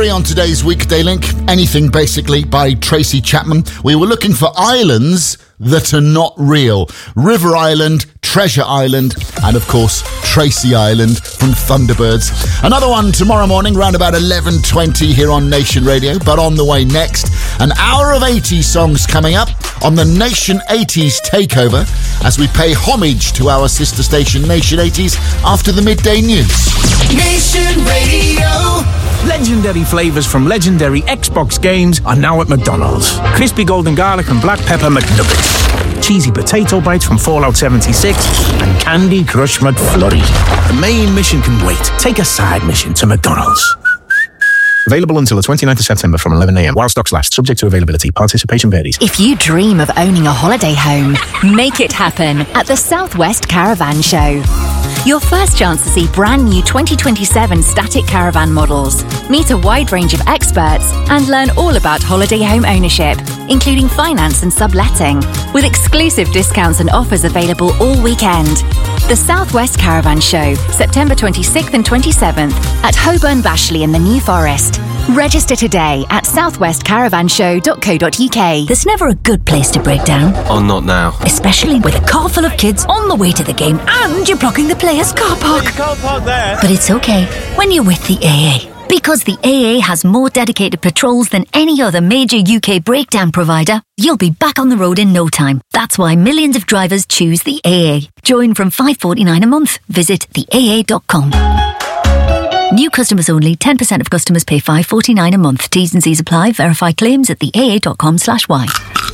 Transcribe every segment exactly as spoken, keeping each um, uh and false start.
On today's Weekday Link, Anything Basically by Tracy Chapman. We were looking for islands that are not real. River Island, Treasure Island, and of course, Tracy Island from Thunderbirds. Another one tomorrow morning, round about eleven twenty here on Nation Radio. But on the way next, an hour of eighties songs coming up on the Nation eighties Takeover as we pay homage to our sister station Nation eighties after the midday news. Nation Radio. Legendary flavours from legendary Xbox games are now at McDonald's. Crispy golden garlic and black pepper McNuggets. Cheesy potato bites from Fallout seventy-six. And Candy Crush McFlurry. The main mission can wait. Take a side mission to McDonald's. Available until the twenty-ninth of September from eleven a.m. while stocks last. Subject to availability. Participation varies. If you dream of owning a holiday home, make it happen at the Southwest Caravan Show. Your first chance to see brand new twenty twenty-seven static caravan models, meet a wide range of experts, and learn all about holiday home ownership, including finance and subletting, with exclusive discounts and offers available all weekend. The Southwest Caravan Show, September twenty-sixth and twenty-seventh at Holborn Bashley in the New Forest. Register today at southwest caravan show dot co dot uk. There's never a good place to break down. Oh, not now. Especially with a car full of kids on the way to the game and you're blocking the players' car park. You can't park there. But it's okay when you're with the A A. Because the A A has more dedicated patrols than any other major U K breakdown provider, you'll be back on the road in no time. That's why millions of drivers choose the A A. Join from five dollars forty-nine a month. Visit the A A dot com. New customers only. ten percent of customers pay five dollars forty-nine a month. T's and C's apply. Verify claims at the A A dot com slash Y.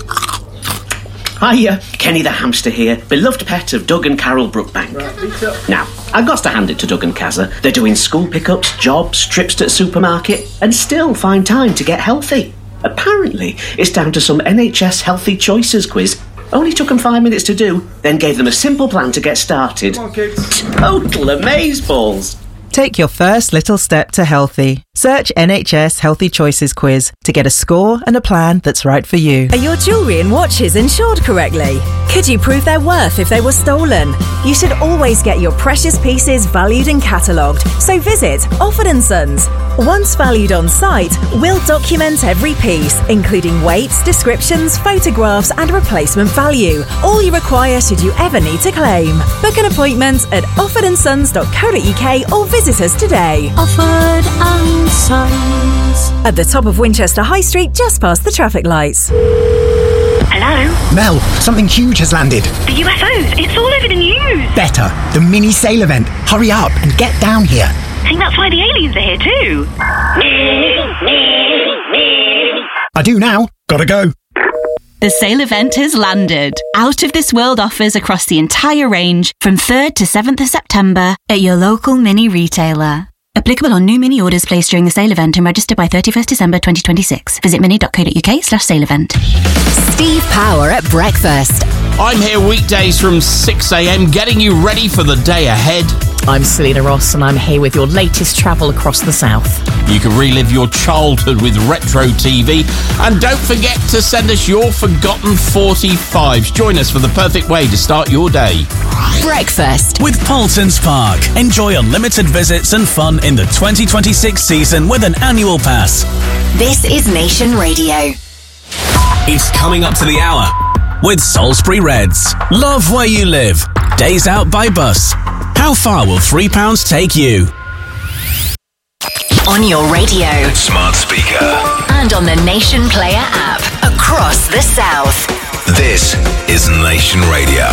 Hiya, Kenny the hamster here, beloved pet of Doug and Carol Brookbank. Right, now, I've got to hand it to Doug and Kazza. They're doing school pickups, jobs, trips to the supermarket, and still find time to get healthy. Apparently, it's down to some N H S Healthy Choices quiz. Only took them five minutes to do, then gave them a simple plan to get started. Come on, kids. Total amazeballs. Take your first little step to healthy. Search N H S Healthy Choices quiz to get a score and a plan that's right for you. Are your jewellery and watches insured correctly? Could you prove their worth if they were stolen? You should always get your precious pieces valued and catalogued, so visit Offord and Sons. Once valued on site, we'll document every piece, including weights, descriptions, photographs and replacement value. All you require should you ever need to claim. Book an appointment at offord and sons dot co dot uk or visit us today. Offord and Sons. At the top of Winchester High Street, just past the traffic lights. Hello? Mel, something huge has landed. The U F Os. It's all over the news. Better. The mini sail event. Hurry up and get down here. I think that's why the aliens are here too. I do now. Gotta go. The sale event has landed. Out of this world offers across the entire range from third to seventh of September at your local mini retailer. Applicable on new mini orders placed during the sale event and register by thirty-first December twenty twenty-six. Visit mini dot co dot uk slash sale event. Steve Power at breakfast. I'm here weekdays from six a.m. getting you ready for the day ahead. I'm Selena Ross and I'm here with your latest travel across the south. You can relive your childhood with Retro T V. And don't forget to send us your forgotten forty-fives. Join us for the perfect way to start your day. Breakfast. With Paulson's Park. Enjoy unlimited visits and fun in the twenty twenty-six season with an annual pass. This is Nation Radio. It's coming up to the hour with Salisbury Reds. Love where you live. Days out by bus. How far will three pounds take you? On your radio. Smart speaker. And on the Nation Player app. Across the South. This is Nation Radio.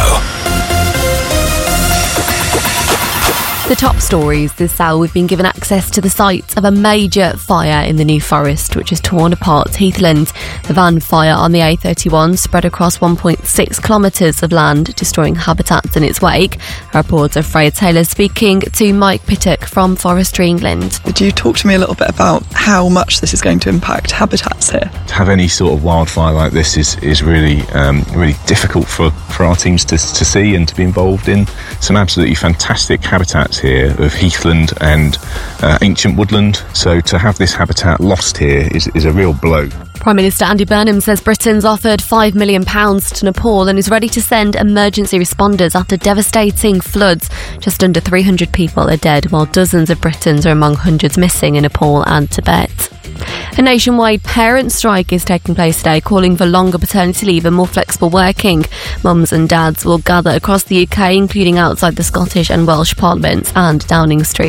The top stories this hour, we've been given access to the site of a major fire in the New Forest, which has torn apart Heathland. The van fire on the A thirty-one spread across one point six kilometres of land, destroying habitats in its wake. Our reporter Freya Taylor speaking to Mike Pittock from Forestry England. Would you talk to me a little bit about how much this is going to impact habitats here? To have any sort of wildfire like this is, is really um, really difficult for, for our teams to, to see and to be involved in. Some absolutely fantastic habitats here of heathland and uh, ancient woodland, so to have this habitat lost here is, is a real blow. Prime Minister Andy Burnham says Britain's offered five million pounds to Nepal and is ready to send emergency responders after devastating floods. Just under three hundred people are dead, while dozens of Britons are among hundreds missing in Nepal and Tibet. A nationwide parent strike is taking place today, calling for longer paternity leave and more flexible working. Mums and dads will gather across the U K, including outside the Scottish and Welsh parliaments and Downing Street.